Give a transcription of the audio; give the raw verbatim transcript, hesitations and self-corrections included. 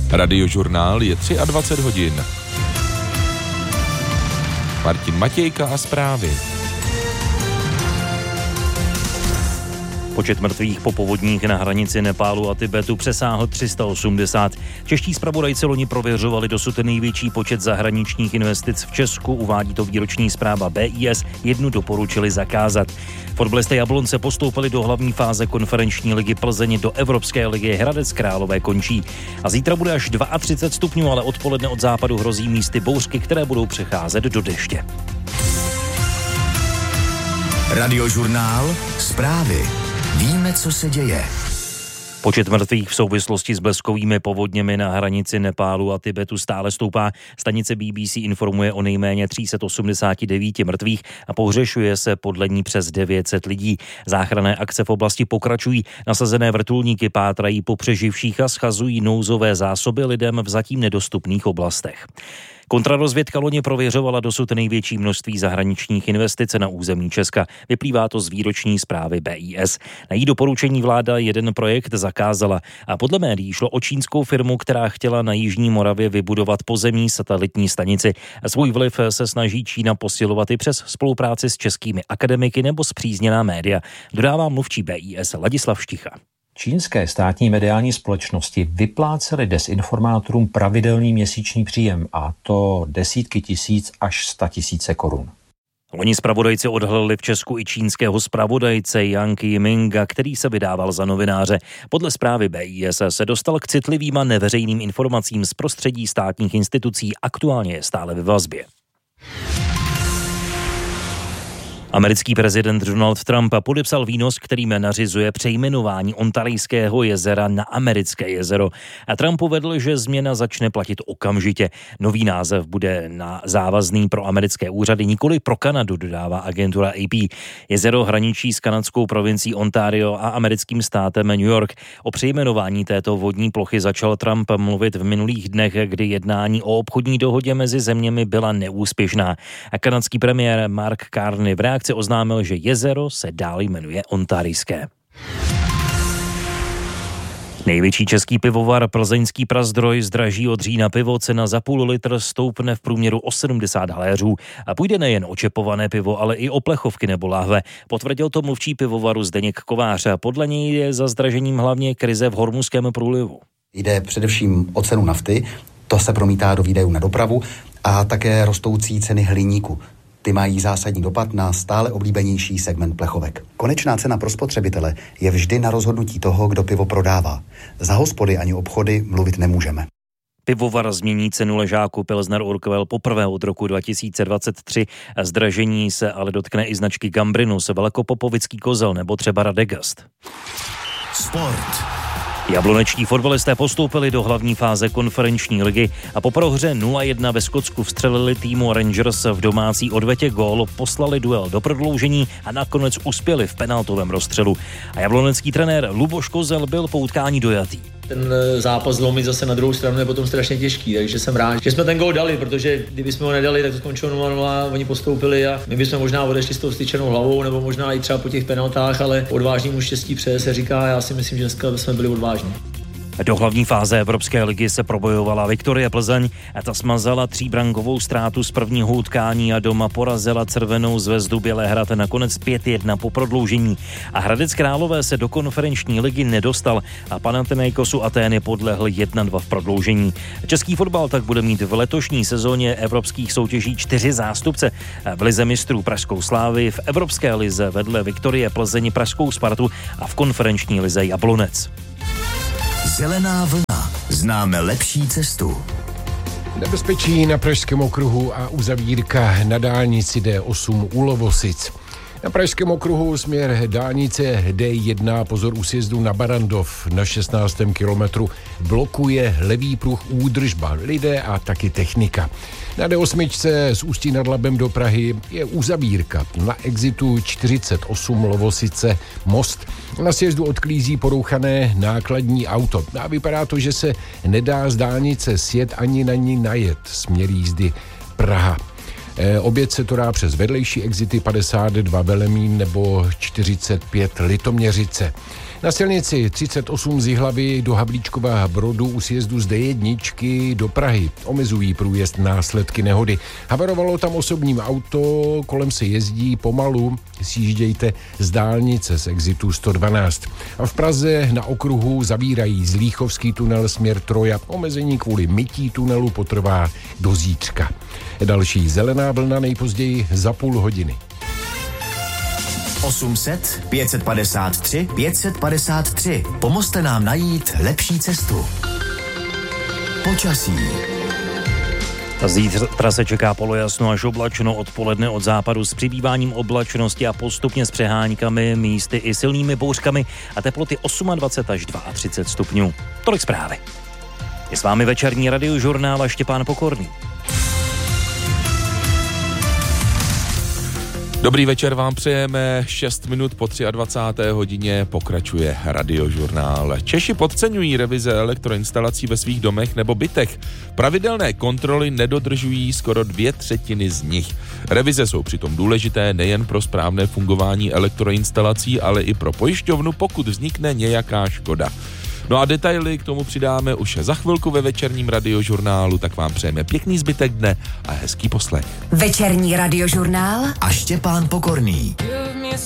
Radiožurnál je dvacet tři hodin. Martin Matějka a zprávy. Počet mrtvých po povodních na hranici Nepálu a Tibetu přesáhl tři sta osmdesát. Čeští zpravodajci loni prověřovali dosud největší počet zahraničních investic v Česku, uvádí to výroční zpráva B I S, jednu doporučili zakázat. Fotbalisté Jablonce postoupili do hlavní fáze konferenční ligy Plzeň, do Evropské ligy Hradec Králové končí. A zítra bude až třicet dva stupňů, ale odpoledne od západu hrozí místy bouřky, které budou přecházet do deště. Radiožurnál, zprávy. Víme, co se děje. Počet mrtvých v souvislosti s bleskovými povodněmi na hranici Nepálu a Tibetu stále stoupá. Stanice B B C informuje o nejméně tři sta osmdesát devět mrtvých a pohřešuje se podle ní přes devět set lidí. Záchranné akce v oblasti pokračují. Nasazené vrtulníky pátrají po přeživších a schazují nouzové zásoby lidem v zatím nedostupných oblastech. Kontrarozvědka loni prověřovala dosud největší množství zahraničních investic na území Česka. Vyplývá to z výroční zprávy B I S. Na její doporučení vláda jeden projekt zakázala a podle médií šlo o čínskou firmu, která chtěla na jižní Moravě vybudovat pozemní satelitní stanici. Svůj vliv se snaží Čína posilovat i přes spolupráci s českými akademiky nebo spřízněná média, dodává mluvčí B I S Ladislav Šticha. Čínské státní mediální společnosti vyplácely dezinformátorům pravidelný měsíční příjem, a to desítky tisíc až sta tisíce korun. Oni zpravodajci odhalili v Česku i čínského zpravodajce Yang Yiminga, který se vydával za novináře. Podle zprávy B I S se dostal k citlivým a neveřejným informacím z prostředí státních institucí, aktuálně je stále ve vazbě. Americký prezident Donald Trump podepsal výnos, kterým nařizuje přejmenování Ontarijského jezera na Americké jezero. A Trump uvedl, že změna začne platit okamžitě. Nový název bude na závazný pro americké úřady, nikoli pro Kanadu, dodává agentura A P. Jezero hraničí s kanadskou provincií Ontario a americkým státem New York. O přejmenování této vodní plochy začal Trump mluvit v minulých dnech, kdy jednání o obchodní dohodě mezi zeměmi byla neúspěšná. A kanadský premiér Mark Carney v reakci oznámil, že jezero se dál jmenuje Ontarijské. Největší český pivovar Plzeňský Prazdroj zdraží od října pivo, cena za půl litr stoupne v průměru o sedmdesát haléřů. A půjde nejen o čepované pivo, ale i o plechovky nebo láhve. Potvrdil to mluvčí pivovaru Zdeněk Kovář. Podle něj je za zdražením hlavně krize v Hormuzském průlivu. Jde především o cenu nafty, to se promítá do výdajů na dopravu a také rostoucí ceny hliníku. Ty mají zásadní dopad na stále oblíbenější segment plechovek. Konečná cena pro spotřebitele je vždy na rozhodnutí toho, kdo pivo prodává. Za hospody ani obchody mluvit nemůžeme. Pivovar změní cenu ležáku Pilsner Urquell poprvé od roku dva tisíce dvacet tři. Zdražení se ale dotkne i značky Gambrinus, Velkopopovický kozel nebo třeba Radegast. Sport. Jablonečtí fotbalisté postoupili do hlavní fáze konferenční ligy a po prohře nula jedna ve Skotsku vstřelili týmu Rangers v domácí odvetě gól, poslali duel do prodloužení a nakonec uspěli v penaltovém rozstřelu. A jablonecký trenér Luboš Kozel byl po utkání dojatý. Ten zápas zlomit zase na druhou stranu je potom strašně těžký, takže jsem rád, že jsme ten gól dali, protože kdybychom ho nedali, tak to skončilo nula nula, oni postoupili a my bychom možná odešli s tou styčenou hlavou, nebo možná i třeba po těch penaltách, ale odvážnému štěstí přeje se říká, já si myslím, že dneska jsme byli odvážní. Do hlavní fáze Evropské ligy se probojovala Viktoria Plzeň a ta smazala tříbrankovou ztrátu z prvního utkání a doma porazila Červenou zvezdu Bělehrad nakonec pět jedna po prodloužení. A Hradec Králové se do konferenční ligy nedostal a Panathinaikosu Atény podlehl jedna dva v prodloužení. Český fotbal tak bude mít v letošní sezóně evropských soutěží čtyři zástupce. V lize mistrů Pražskou Slávy, v Evropské lize vedle Viktorie Plzeň Pražskou Spartu a v konferenční lize Jablonec. Zelená vlna. Známe lepší cestu. Nebezpečí na Pražském okruhu a uzavírka na dálnici D osm u Lovosic. Na Pražském okruhu směr dálnice D jedna, pozor u sjezdu na Barandov na šestnáctém kilometru, blokuje levý pruh údržba, lidé a taky technika. Na D osm z Ústí nad Labem do Prahy je uzavírka. Na exitu čtyřicet osm Lovosice most. Na sjezdu odklízí porouchané nákladní auto. A vypadá to, že se nedá z dálnice sjet ani na ní najet. Směr jízdy Praha. Oběd se to dá přes vedlejší exity padesát dva Velemín nebo čtyřicet pět Litoměřice. Na silnici třicet osm z Jihlavy do Havlíčkova Brodu u sjezdu z D jedna do Prahy omezují průjezd následky nehody. Havarovalo tam osobním auto, kolem se jezdí pomalu, sjíždějte z dálnice z exitu sto dvanáct. A v Praze na okruhu zavírají Zlíchovský tunel směr Troja. Omezení kvůli mytí tunelu potrvá do zítřka. Další zelená vlna nejpozději za půl hodiny. osm set, pět set padesát tři, pět set padesát tři. Pomozte nám najít lepší cestu. Počasí. Zítra se čeká polojasno až oblačno, odpoledne od západu s přibýváním oblačnosti a postupně s přeháňkami, místy i silnými bouřkami a teploty dvacet osm až třicet dva stupňů. Tolik zprávy. Je s vámi večerní radiožurnál a Štěpán Pokorný. Dobrý večer vám přejeme, šest minut po dvacáté třetí hodině pokračuje radiožurnál. Češi podceňují revize elektroinstalací ve svých domech nebo bytech. Pravidelné kontroly nedodržují skoro dvě třetiny z nich. Revize jsou přitom důležité nejen pro správné fungování elektroinstalací, ale i pro pojišťovnu, pokud vznikne nějaká škoda. No a detaily k tomu přidáme už za chvilku ve večerním radiožurnálu, tak vám přejeme pěkný zbytek dne a hezký poslech. Večerní radiožurnál A Štěpán Pokorný.